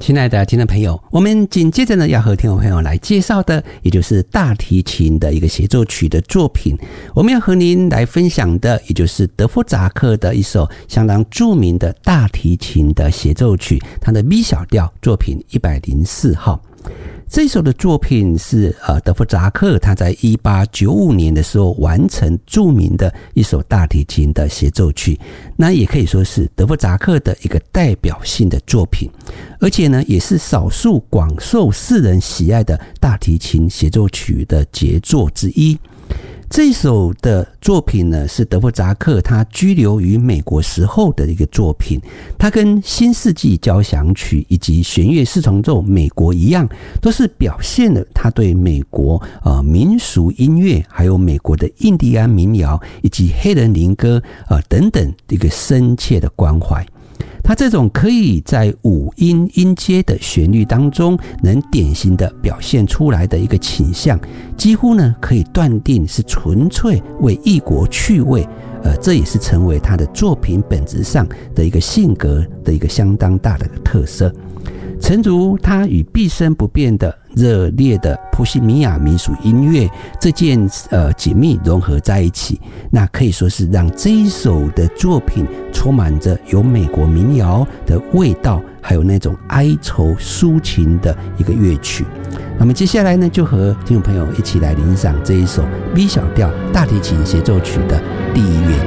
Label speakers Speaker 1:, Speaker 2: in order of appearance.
Speaker 1: 亲爱的听众朋友，我们紧接着呢要和听众朋友来介绍的，也就是大提琴的一个协奏曲的作品。我们要和您来分享的，也就是德弗扎克的一首相当著名的大提琴的协奏曲，它的 B 小调作品104号。这首的作品是德弗扎克他在1895年的时候完成著名的一首大提琴的协奏曲，那也可以说是德弗扎克的一个代表性的作品，而且呢也是少数广受世人喜爱的大提琴协奏曲的杰作之一。这首的作品呢，是德弗扎克他居留于美国时候的一个作品。它跟新世纪交响曲以及弦乐四重奏美国一样，都是表现了他对美国民俗音乐，还有美国的印第安民谣以及黑人灵歌等等一个深切的关怀。它这种可以在五音音阶的旋律当中能典型的表现出来的一个倾向，几乎呢可以断定是纯粹为异国趣味，这也是成为他的作品本质上的一个性格的一个相当大的特色。诚如他与毕生不变的热烈的波西米亚民俗音乐这件紧密融合在一起，那可以说是让这一首的作品充满着有美国民谣的味道，还有那种哀愁抒情的一个乐曲。那么接下来呢，就和听众朋友一起来欣赏这一首 B 小调大提琴协奏曲的第一乐。